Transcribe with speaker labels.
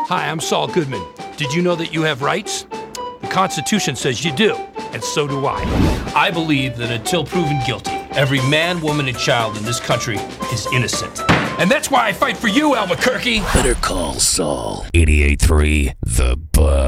Speaker 1: Hi, I'm Saul Goodman. Did you know that you have rights? The Constitution says you do, and so do I. I believe that until proven guilty, every man, woman, and child in this country is innocent. And that's why I fight for you, Albuquerque.
Speaker 2: Better call Saul. 88.3 The Buzz.